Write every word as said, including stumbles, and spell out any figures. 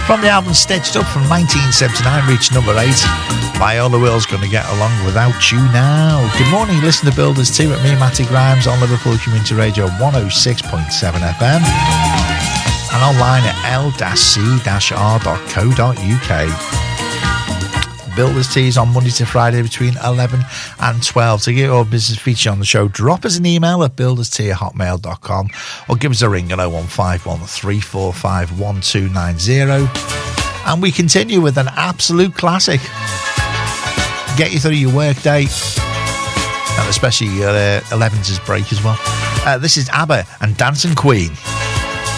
From the album Stitched Up from nineteen seventy-nine, reached number eight. Viola Will's Gonna Get Along Without You Now. Good morning, listen to Builders two at me, Matty Grimes, on Liverpool Community Radio one oh six point seven F M and online at l c r dot co dot u k. Builders Teas on Monday to Friday between eleven and twelve. To get your business feature on the show, drop us an email at builderstee at hotmail dot com or give us a ring at oh one five one, three four five, one two nine oh. And we continue with an absolute classic. Get you through your work day, and especially your uh, eleven's break as well. Uh, this is ABBA and Dancing Queen.